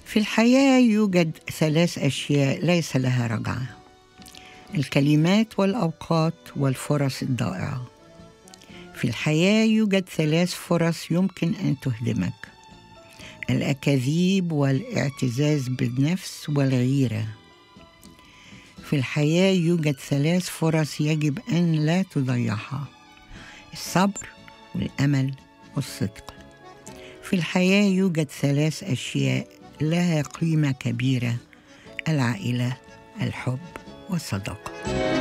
في الحياة يوجد 3 أشياء ليس لها رجعة: الكلمات والأوقات والفرص الضائعة. في الحياة يوجد 3 فرص يمكن أن تهدمك: الأكاذيب والاعتزاز بالنفس والغيرة. في الحياة يوجد 3 فرص يجب أن لا تضيعها: الصبر والأمل والصدق. في الحياة يوجد 3 أشياء لها قيمة كبيرة: العائلة، الحب والصداقة.